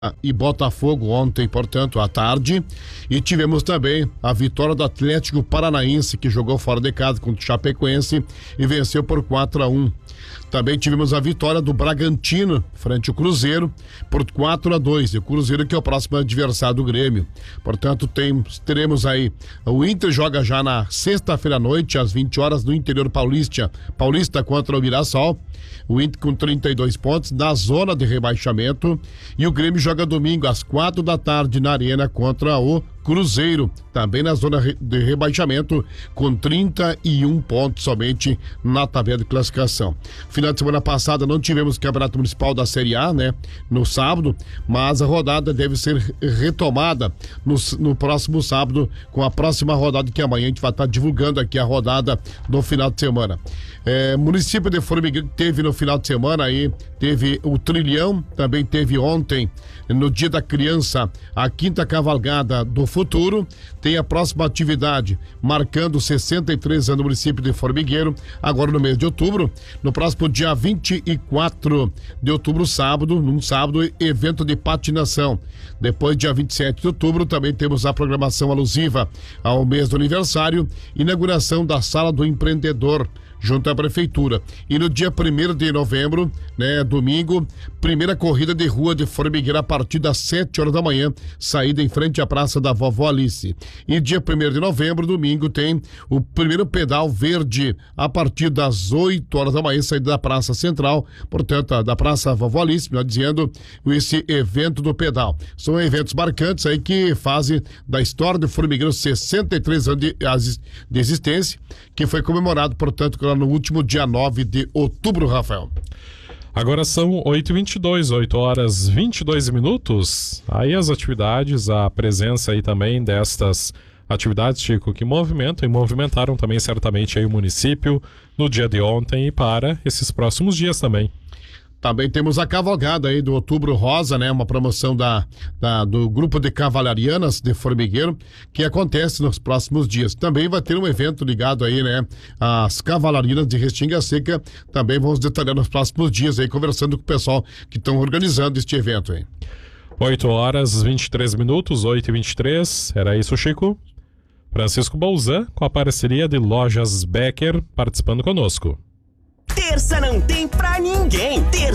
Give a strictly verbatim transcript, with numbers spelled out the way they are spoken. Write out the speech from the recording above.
e Botafogo ontem, portanto, à tarde, e tivemos também a vitória do Atlético Paranaense, que jogou fora de casa contra o Chapecoense e venceu por quatro a um. Também tivemos a vitória do Bragantino frente ao Cruzeiro por quatro a dois, e o Cruzeiro que é o próximo adversário do Grêmio. Portanto, tem, teremos aí, o Inter joga já na sexta-feira à noite, às vinte horas, no interior paulista, paulista contra o Mirassol. O Inter com trinta e dois pontos na zona de rebaixamento, e o Grêmio joga domingo às quatro da tarde na Arena contra o Cruzeiro, também na zona de rebaixamento, com trinta e um pontos somente na tabela de classificação. Final de semana passada não tivemos Campeonato Municipal da Série A, né? No sábado, mas a rodada deve ser retomada no, no próximo sábado, com a próxima rodada, que amanhã a gente vai estar divulgando aqui a rodada do final de semana. É, município de Formigueiro teve no final de semana aí, teve o Trilhão, também teve ontem, no Dia da Criança, a quinta cavalgada do futuro. Tem a próxima atividade marcando sessenta e três anos no município de Formigueiro, agora no mês de outubro. No próximo dia vinte e quatro de outubro, sábado, num sábado, evento de patinação. Depois, dia vinte e sete de outubro, também temos a programação alusiva ao mês do aniversário, inauguração da Sala do Empreendedor junto à prefeitura. E no dia primeiro de novembro, né, domingo, primeira corrida de rua de Formigueiro a partir das sete horas da manhã, saída em frente à Praça da Vovó Alice. E dia primeiro de novembro, domingo, tem o primeiro pedal verde a partir das oito horas da manhã, saída da Praça Central, portanto, da Praça Vovó Alice, melhor dizendo, esse evento do pedal. São eventos marcantes aí que fazem da história de Formigueiro sessenta e três anos de, de existência, que foi comemorado, portanto, no último dia nove de outubro, Rafael. Agora são oito e vinte e dois, oito horas e vinte e dois minutos. Aí as atividades, a presença aí também destas atividades, Chico, que movimentam e movimentaram também certamente aí o município no dia de ontem e para esses próximos dias também. Também temos a cavalgada aí do Outubro Rosa, né? Uma promoção da, da, do grupo de cavalarianas de Formigueiro, que acontece nos próximos dias. Também vai ter um evento ligado aí, né? As cavalarianas de Restinga Seca. Também vamos detalhar nos próximos dias aí, conversando com o pessoal que estão organizando este evento aí. oito horas e vinte e três minutos, oito e vinte e três. Era isso, Chico? Francisco Bolzan, com a parceria de Lojas Becker, participando conosco. Terça não tem pra ninguém. Terça